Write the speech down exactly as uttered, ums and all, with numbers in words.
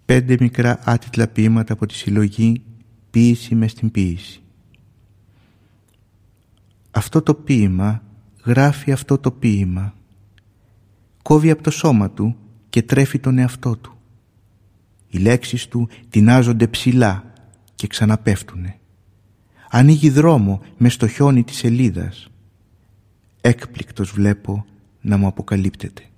Πέντε μικρά άτιτλα ποίηματα από τη συλλογή «Ποίηση μες στην ποίηση». Αυτό το ποίημα γράφει αυτό το ποίημα. Κόβει από το σώμα του και τρέφει τον εαυτό του. Οι λέξεις του τεινάζονται ψηλά και ξαναπέφτουνε. Ανοίγει δρόμο μες στο χιόνι της σελίδας. Έκπληκτος βλέπω να μου αποκαλύπτεται.